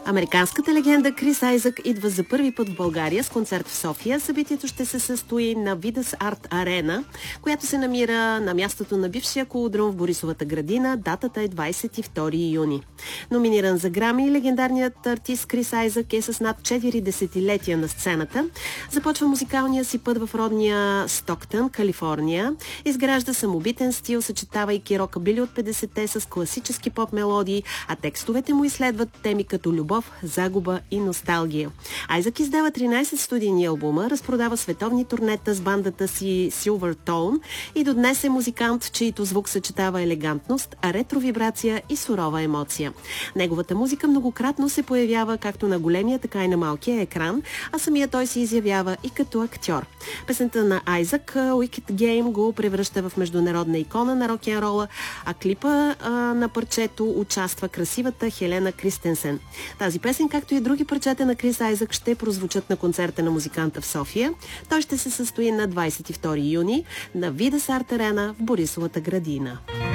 Американската легенда Крис Айзък идва за първи път в България с концерт в София. Събитието ще се състои на Видас Арт Арена, която се намира на мястото на бившия колодрум в Борисовата градина. Датата е 22 юни. Номиниран за Грами, легендарният артист Крис Айзък е с над 4 десетилетия на сцената. Започва музикалния си път в родния Стоктън, Калифорния. Изгражда самобитен стил, съчетавайки рокабили от 50-те с класически поп мелодии, а текстовете му изследват теми като любов, загуба и носталгия. Айзък издава 13 студийни албума, разпродава световни турнета с бандата си Silver Tone и до днес е музикант, чието звук съчетава елегантност, ретровибрация и сурова емоция. Неговата музика многократно се появява както на големия, така и на малкия екран, а самия той се изявява и като актьор. Песента на Айзък, Wicked Game, го превръща в международна икона на рок-н-рола, а клипа на парчето участва красивата Хелена Кристенсен. Тази песен, както и други парчета на Крис Айзък, ще прозвучат на концерта на музиканта в София. Той ще се състои на 22 юни на Видас Арт Арена в Борисовата градина.